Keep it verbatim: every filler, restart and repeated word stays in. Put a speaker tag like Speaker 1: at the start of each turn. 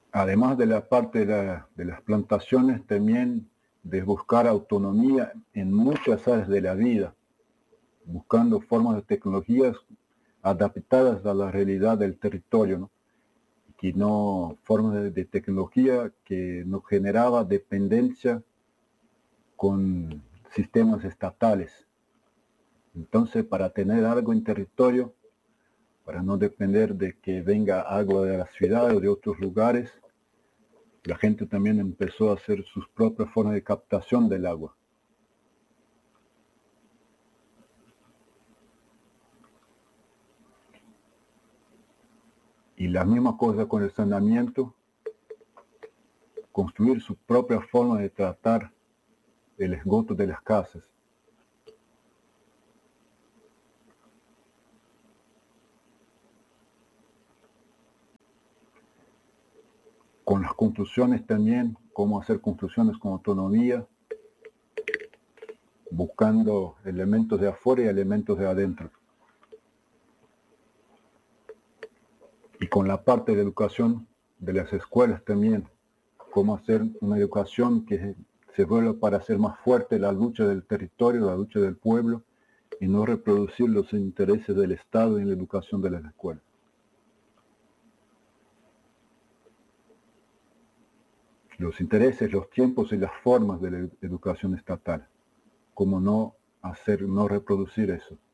Speaker 1: además de la parte de, la, de las plantaciones, también de buscar autonomía en muchas áreas de la vida, buscando formas de tecnologías adaptadas a la realidad del territorio, ¿no? Que no, formas de, de tecnología que no generaba dependencia con sistemas estatales. Entonces, para tener algo en territorio, para no depender de que venga agua de la ciudad o de otros lugares, la gente también empezó a hacer sus propias formas de captación del agua. Y la misma cosa con el saneamiento, construir su propia forma de tratar el esgoto de las casas. Con las construcciones también, cómo hacer construcciones con autonomía, buscando elementos de afuera y elementos de adentro. Y con la parte de educación de las escuelas también, cómo hacer una educación que se vuelva para hacer más fuerte la lucha del territorio, la lucha del pueblo, y no reproducir los intereses del Estado en la educación de las escuelas. Los intereses, los tiempos y las formas de la educación estatal, cómo no hacer, no reproducir eso.